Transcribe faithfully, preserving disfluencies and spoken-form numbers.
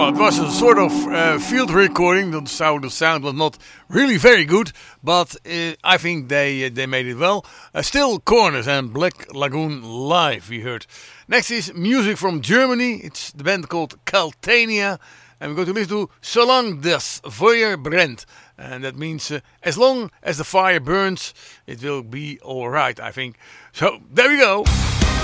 Well, it was a sort of uh, field recording, so the sound was not really very good, but uh, I think they uh, they made it well. Uh, still Corners and Black Lagoon live, we heard. Next is music from Germany. It's the band called Caltania, and we're going to listen to Solange das Feuer brennt. And that means uh, as long as the fire burns, it will be alright, I think. So, there we go.